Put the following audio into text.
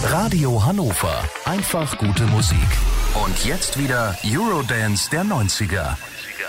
Radio Hannover. Einfach gute Musik. Und jetzt wieder Eurodance der 90er.